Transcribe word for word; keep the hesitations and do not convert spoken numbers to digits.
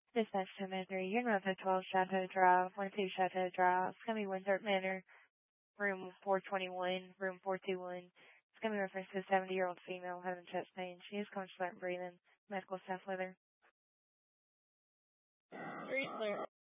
Dispatch ten oh three, you're north of twelve Chateau Drive, one two Chateau Drive. It's going to be Winthrop Manor, room four twenty-one, room four two one. It's going to be referenced to a seventy-year-old female having chest pain. She is conscious and breathing. Medical staff with her. Street there.